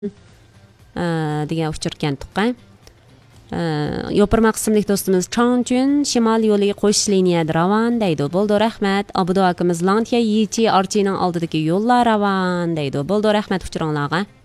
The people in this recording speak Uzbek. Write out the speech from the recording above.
degan uchirgan tuqqan. Yo'pirma qismlik do'stimiz Changchun shimol yo'li qo'sh liniyada ravon deydi. Bo'ldi, rahmat. Abudu akamiz Lantiya Yichi Archining oldidagi yo'llar ravon deydi. Bo'ldi, rahmat uchiringlarga.